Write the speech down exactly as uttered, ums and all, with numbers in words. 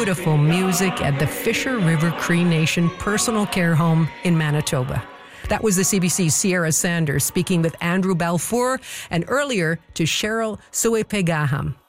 beautiful music at the Fisher River Cree Nation Personal Care Home in Manitoba. That was the C B C's Sierra Sanders speaking with Andrew Balfour, and earlier to Cheryl Suepegaham.